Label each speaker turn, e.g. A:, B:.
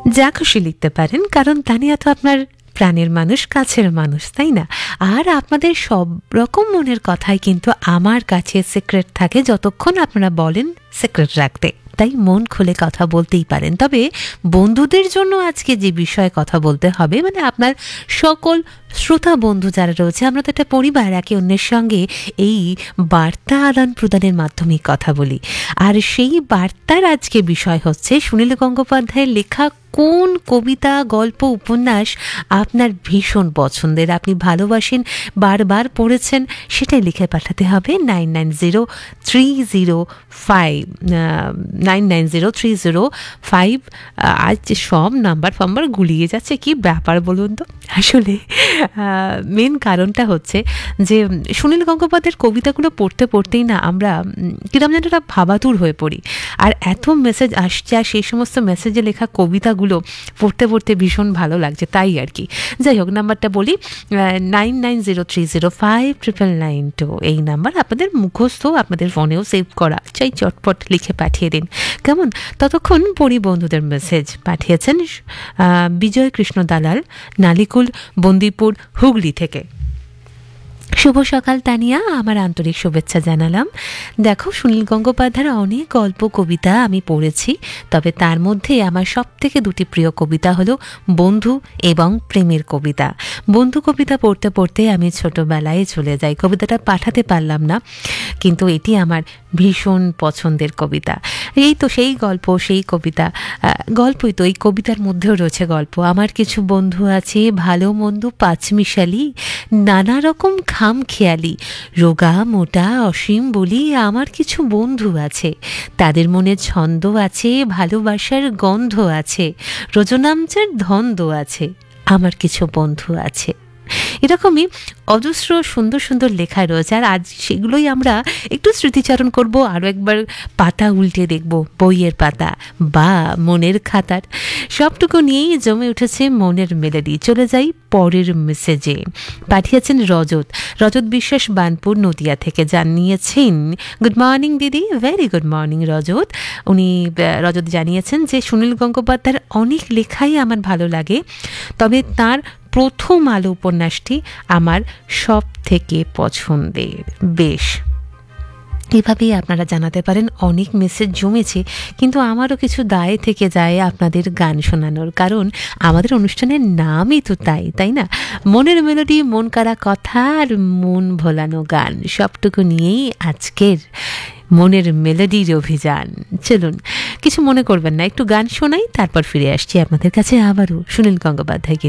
A: যা খুশি লিখতে পারেন, কারণ তানিয়া তো আপনার প্রাণের মানুষ, কাছের মানুষ, তাই না? আর আপনাদের সব রকম মনের কথাই কিন্তু আমার কাছে সিক্রেট থাকে, যতক্ষণ আপনারা বলেন সিক্রেট রাখতে। তাই মন খুলে কথা বলতেই পারেন। তবে বন্ধুদের জন্য আজকে যে বিষয়ে কথা বলতে হবে, মানে আপনার সকল শ্রোতা বন্ধু যারা রয়েছে, আমরা তো একটা পরিবার, একে অন্যের সঙ্গে এই বার্তা আদান প্রদানের মাধ্যমে কথা বলি। আর সেই বার্তার আজকে বিষয় হচ্ছে সুনীল গঙ্গোপাধ্যায়ের লেখা কোন কবিতা, গল্প, উপন্যাস আপনার ভীষণ পছন্দের, আপনি ভালোবাসেন, বারবার পড়েছেন, সেটাই লিখে পাঠাতে হবে 990305। আজ সব নাম্বার গুলিয়ে যাচ্ছে, কি ব্যাপার বলুন তো। আসলে মেন কারণটা হচ্ছে যে সুনীল গঙ্গোপাধ্যায়ের কবিতাগুলো পড়তে পড়তেই না আমরা কিরম যেন একটা ভাবাতুর হয়ে পড়ি। আর এত মেসেজ আসছে, আর সেই সমস্ত মেসেজে লেখা কবিতাগুলো পড়তে পড়তে ভীষণ ভালো লাগছে, তাই আর কি। যাই হোক, নাম্বারটা বলি 9903059992। এই নাম্বার আপনাদের মুখস্থ, আপনাদের ফোনেও সেভ করা, চাই চটপট লিখে পাঠিয়ে দিন, কেমন? ততক্ষণ পড়ি বন্ধুদের মেসেজ। পাঠিয়েছেন বিজয় কৃষ্ণ দালাল, নালিকুল, বন্দিপুর, হুগলি থেকে। শুভ সকাল তানিয়া, আমার আন্তরিক শুভেচ্ছা জানালাম। দেখো, সুনীল গঙ্গোপাধ্যায়ের অনেক গল্প, কবিতা আমি পড়েছি, তবে তার মধ্যে আমার সব থেকে দুটি প্রিয় কবিতা হলো বন্ধু এবং প্রেমের কবিতা। বন্ধু কবিতা পড়তে পড়তে আমি ছোটবেলায় চলে যাই। কবিতাটা পাঠাতে পারলাম না, কিন্তু এটি আমার ভীষণ পছন্দের কবিতা। এই তো সেই গল্প, সেই কবিতা, গল্পই তো, এই কবিতার মধ্যেও রয়েছে গল্প। আমার কিছু বন্ধু আছে, ভালো মন্দ পাঁচমিশালি, নানা রকম খাম খেয়ালি, রোগা মোটা অসীম বলি। আমার কিছু বন্ধু আছে, তাদের মনে ছন্দ আছে, ভালোবাসার গন্ধ আছে, রজনামচার ধন্দ আছে। আমার কিছু বন্ধু আছে। এরকমই অজস্র সুন্দর সুন্দর লেখা রয়েছে, আর আজ সেগুলোই আমরা একটু স্মৃতিচারণ করব। আরও একবার পাতা উল্টে দেখব, বইয়ের পাতা বা মনের খাতার। সবটুকু নিয়েই জমে উঠেছে মনের মেলেডি। চলে যাই পরের মেসেজে। পাঠিয়েছেন রজত বিশ্বাস, বানপুর, নদিয়া থেকে। জানিয়েছেন, গুড মর্নিং দিদি, ভেরি গুড মর্নিং রজত। রজত জানিয়েছেন যে সুনীল গঙ্গোপাধ্যায়ের অনেক লেখাই আমার ভালো লাগে, তবে তার প্রথম আলো উপন্যাসটি আমার সব থেকে পছন্দের। বেশ, এভাবেই আপনারা জানাতে পারেন। অনেক মেসেজ জমেছে, কিন্তু আমারও কিছু দায় থেকে যায় আপনাদের গান শোনানোর, কারণ আমাদের অনুষ্ঠানের নামই তো তাই না? মনের মেলোডি, মন কাড়া কথা আর মন ভোলানো গান, সবটুকু নিয়েই আজকের মনের মেলোডির অভিযান। চলুন, কিছু মনে করবেন না, একটু গান শোনাই, তারপর ফিরে আসছি আপনাদের কাছে আবারও সুনীল গঙ্গোপাধ্যায়কে